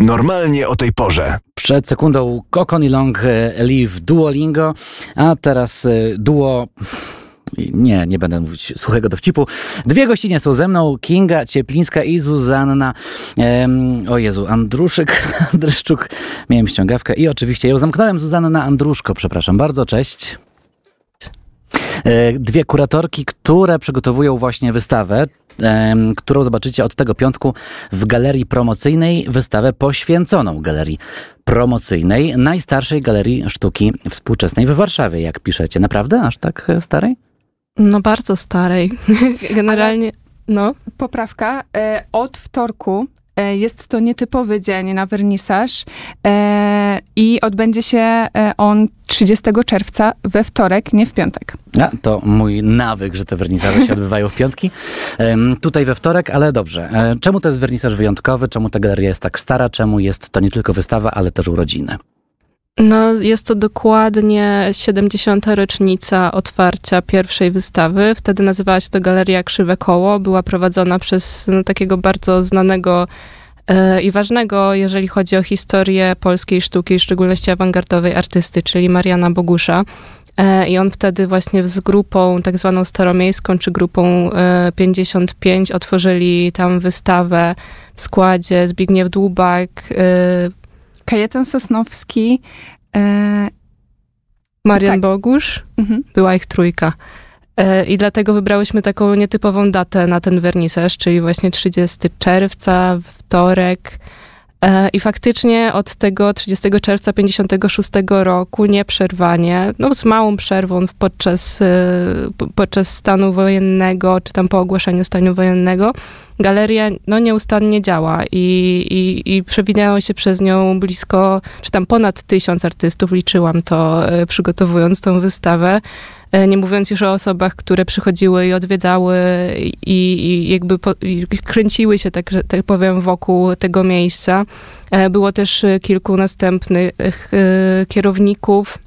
Normalnie o tej porze. Przed sekundą Coconut Long Live Duolingo, a teraz duo... Nie będę mówić suchego dowcipu. Dwie gościnie są ze mną, Kinga Cieplińska i Zuzanna Andruszczyk. Miałem ściągawkę i oczywiście ją zamknąłem. Zuzanna Andruszko, przepraszam bardzo, cześć. Dwie kuratorki, które przygotowują właśnie wystawę, którą zobaczycie od tego piątku w Galerii Promocyjnej, wystawę poświęconą Galerii Promocyjnej, najstarszej galerii sztuki współczesnej w Warszawie, jak piszecie. Naprawdę? Aż tak starej? No bardzo starej. Generalnie, no. Poprawka. Od wtorku jest to nietypowy dzień na wernisaż i odbędzie się on 30 czerwca we wtorek, nie w piątek. To mój nawyk, że te wernisaże się odbywają w piątki. Tutaj we wtorek, ale dobrze. Czemu to jest wernisaż wyjątkowy? Czemu ta galeria jest tak stara? Czemu jest to nie tylko wystawa, ale też urodziny? No, jest to dokładnie 70. rocznica otwarcia pierwszej wystawy. Wtedy nazywała się to Galeria Krzywe Koło. Była prowadzona przez takiego bardzo znanego i ważnego, jeżeli chodzi o historię polskiej sztuki, w szczególności awangardowej artysty, czyli Mariana Bogusza. I on wtedy właśnie z grupą tak zwaną staromiejską, czy grupą 55 otworzyli tam wystawę w składzie Zbigniew Dłubak, Kajetan Sosnowski, Marian Bogusz, była ich trójka. I dlatego wybrałyśmy taką nietypową datę na ten wernisaż, czyli właśnie 30 czerwca, wtorek. I faktycznie od tego 30 czerwca 56 roku nieprzerwanie, no z małą przerwą podczas stanu wojennego, czy tam po ogłoszeniu stanu wojennego, galeria nieustannie działa i przewinęło się przez nią blisko, czy tam ponad 1000 artystów, liczyłam to przygotowując tą wystawę. Nie mówiąc już o osobach, które przychodziły i odwiedzały i jakby kręciły się, tak powiem, wokół tego miejsca. Było też kilku następnych kierowników.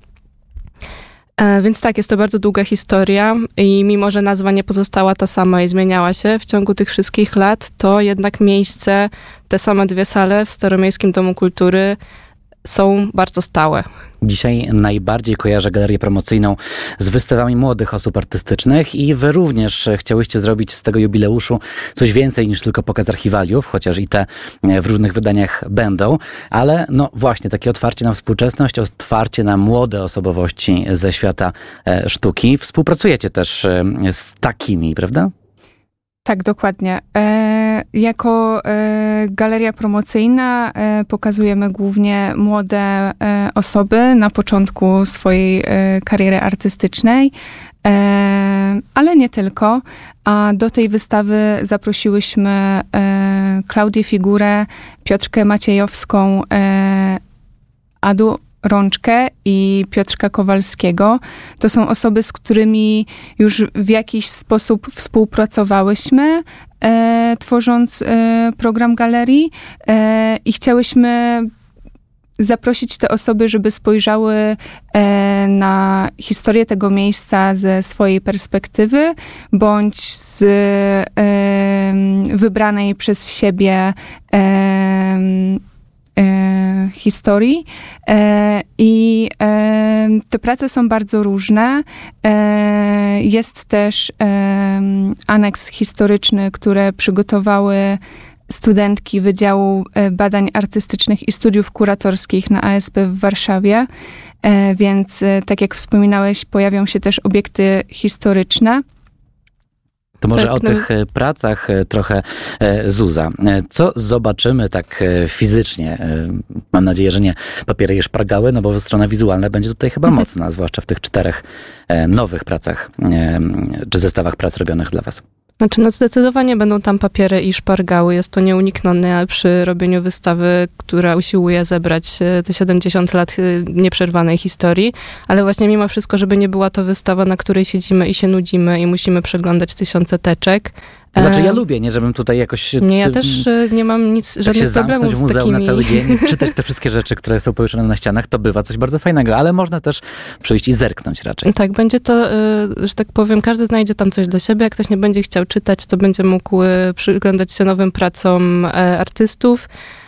Więc tak, jest to bardzo długa historia i mimo, że nazwa nie pozostała ta sama i zmieniała się w ciągu tych wszystkich lat, to jednak miejsce, te same dwie sale w Staromiejskim Domu Kultury są bardzo stałe. Dzisiaj najbardziej kojarzę galerię promocyjną z wystawami młodych osób artystycznych i wy również chciałyście zrobić z tego jubileuszu coś więcej niż tylko pokaz archiwaliów, chociaż i te w różnych wydaniach będą, ale no właśnie takie otwarcie na współczesność, otwarcie na młode osobowości ze świata sztuki. Współpracujecie też z takimi, prawda? Tak, dokładnie. Jako galeria promocyjna pokazujemy głównie młode osoby na początku swojej kariery artystycznej, ale nie tylko. A do tej wystawy zaprosiłyśmy Klaudię Figurę, Piotrkę Maciejowską, Adu Rączkę i Piotrka Kowalskiego. To są osoby, z którymi już w jakiś sposób współpracowałyśmy, tworząc program galerii i chciałyśmy zaprosić te osoby, żeby spojrzały na historię tego miejsca ze swojej perspektywy, bądź z wybranej przez siebie historii i te prace są bardzo różne. Jest też aneks historyczny, które przygotowały studentki Wydziału Badań Artystycznych i Studiów Kuratorskich na ASP w Warszawie, więc tak jak wspominałeś, pojawią się też obiekty historyczne. To może o tych pracach trochę, Zuza. Co zobaczymy tak fizycznie? Mam nadzieję, że nie papiery i szpargały, no bo strona wizualna będzie tutaj chyba mocna, zwłaszcza w tych 4 nowych pracach, czy zestawach prac robionych dla was. Znaczy, no zdecydowanie będą tam papiery i szpargały. Jest to nieuniknione przy robieniu wystawy, która usiłuje zebrać te 70 lat nieprzerwanej historii. Ale właśnie mimo wszystko, żeby nie była to wystawa, na której siedzimy i się nudzimy i musimy przeglądać 1000 teczek. To znaczy ja lubię, nie żebym tutaj jakoś... Nie, ja też nie mam żadnych problemów z w muzeum takimi... na cały dzień, czytać te wszystkie rzeczy, które są powieszone na ścianach, to bywa coś bardzo fajnego, ale można też przyjść i zerknąć raczej. Tak, będzie to, że tak powiem, każdy znajdzie tam coś dla siebie. Jak ktoś nie będzie chciał czytać, to będzie mógł przyglądać się nowym pracom artystów.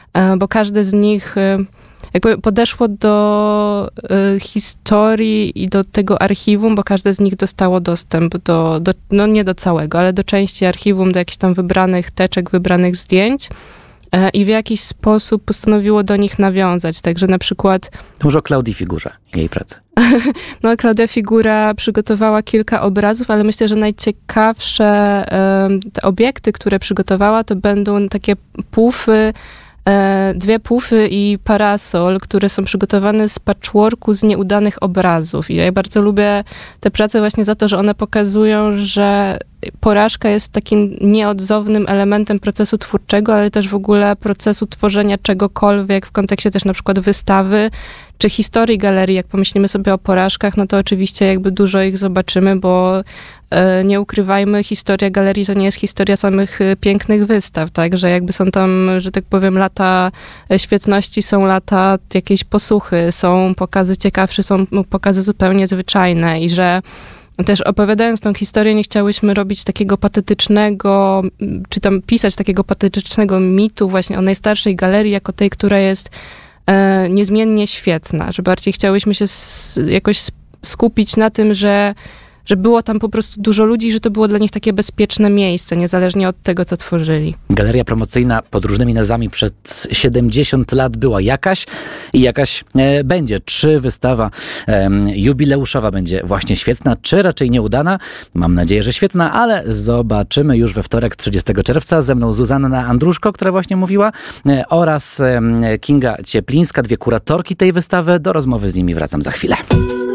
bo każde z nich jakby podeszło do historii i do tego archiwum, bo każde z nich dostało dostęp no nie do całego, ale do części archiwum, do jakichś tam wybranych teczek, wybranych zdjęć i w jakiś sposób postanowiło do nich nawiązać. Także na przykład... Może o Klaudii Figurze, jej pracy. No, Klaudia Figura przygotowała kilka obrazów, ale myślę, że najciekawsze te obiekty, które przygotowała, to będą takie pufy, 2 pufy i parasol, które są przygotowane z patchworku z nieudanych obrazów. I ja bardzo lubię te prace właśnie za to, że one pokazują, że porażka jest takim nieodzownym elementem procesu twórczego, ale też w ogóle procesu tworzenia czegokolwiek w kontekście też na przykład wystawy, czy historii galerii. Jak pomyślimy sobie o porażkach, no to oczywiście jakby dużo ich zobaczymy, bo nie ukrywajmy, historia galerii to nie jest historia samych pięknych wystaw, tak, że jakby są tam, że tak powiem, lata świetności, są lata jakiejś posuchy, są pokazy ciekawsze, są pokazy zupełnie zwyczajne i że też opowiadając tą historię, nie chciałyśmy robić takiego patetycznego, czy tam pisać takiego patetycznego mitu właśnie o najstarszej galerii, jako tej, która jest niezmiennie świetna, że bardziej chciałyśmy się jakoś skupić na tym, że było tam po prostu dużo ludzi i że to było dla nich takie bezpieczne miejsce, niezależnie od tego, co tworzyli. Galeria promocyjna pod różnymi nazwami przez 70 lat była jakaś i jakaś będzie. Czy wystawa jubileuszowa będzie właśnie świetna, czy raczej nieudana? Mam nadzieję, że świetna, ale zobaczymy już we wtorek 30 czerwca. Ze mną Zuzanna Andruszko, która właśnie mówiła, oraz Kinga Cieplińska, 2 kuratorki tej wystawy. Do rozmowy z nimi wracam za chwilę.